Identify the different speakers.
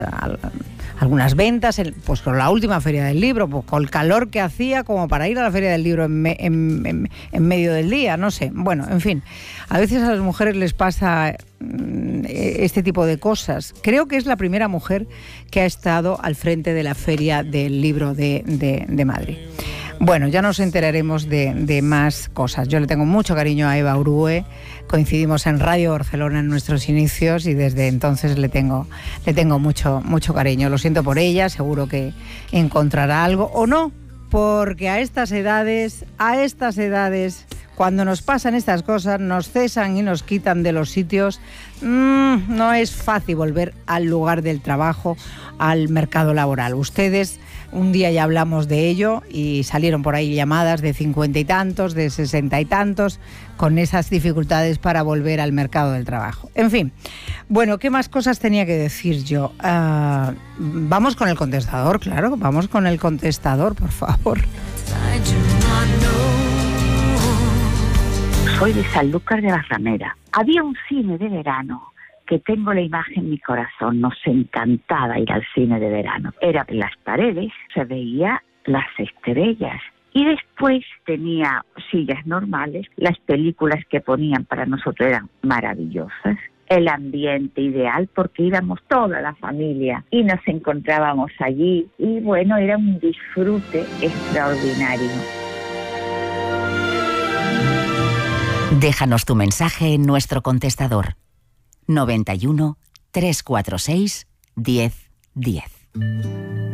Speaker 1: algunas ventas, pues con la última Feria del Libro, pues con el calor que hacía como para ir a la Feria del Libro en medio del día, no sé. Bueno, en fin, a veces a las mujeres les pasa este tipo de cosas. Creo que es la primera mujer que ha estado al frente de la Feria del Libro de Madrid. Bueno, ya nos enteraremos de más cosas. Yo le tengo mucho cariño a Eva Urue. Coincidimos en Radio Barcelona en nuestros inicios y desde entonces le tengo mucho cariño. Lo siento por ella, seguro que encontrará algo o no, porque a estas edades, cuando nos pasan estas cosas, nos cesan y nos quitan de los sitios, no es fácil volver al lugar del trabajo, al mercado laboral. Ustedes, un día ya hablamos de ello y salieron por ahí llamadas de 50 y tantos, de 60 y tantos, con esas dificultades para volver al mercado del trabajo. En fin, bueno, ¿qué más cosas tenía que decir yo? Vamos con el contestador, claro, vamos con el contestador, por favor.
Speaker 2: Soy de Sanlúcar de Barrameda. Había un cine de verano que tengo la imagen en mi corazón. Nos encantaba ir al cine de verano. Era en las paredes, se veía las estrellas. Y después tenía sillas normales. Las películas que ponían para nosotros eran maravillosas. El ambiente ideal porque íbamos toda la familia y nos encontrábamos allí. Y bueno, era un disfrute extraordinario.
Speaker 3: Déjanos tu mensaje en nuestro contestador 91 346 1010.